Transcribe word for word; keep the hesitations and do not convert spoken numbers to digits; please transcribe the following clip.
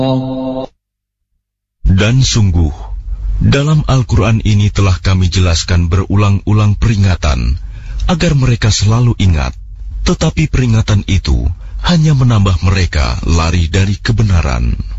Dan sungguh, dalam Al-Quran ini telah kami jelaskan berulang-ulang peringatan, agar mereka selalu ingat, tetapi peringatan itu hanya menambah mereka lari dari kebenaran.